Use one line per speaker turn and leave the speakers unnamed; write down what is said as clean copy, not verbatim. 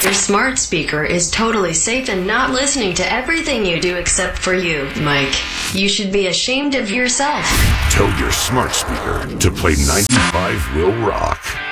Your smart speaker is totally safe and not listening to everything you do except for you, Mike. You should be ashamed of yourself.
Tell your smart speaker to play 95 Will Rock.